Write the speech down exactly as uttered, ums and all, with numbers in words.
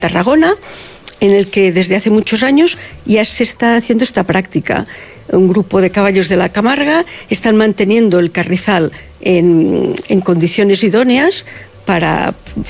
Tarragona, en el que desde hace muchos años ya se está haciendo esta práctica. Un grupo de caballos de la Camarga están manteniendo el carrizal en, en condiciones idóneas para